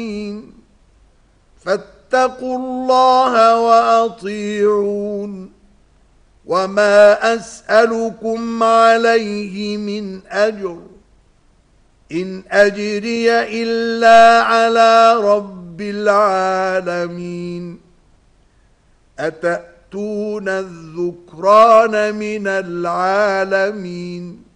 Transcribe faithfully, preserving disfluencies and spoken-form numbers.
فاتقوا الله وأطيعون وما أسألكم عليه من أجر إن أجري إلا على رب العالمين أتأتون الذكران من العالمين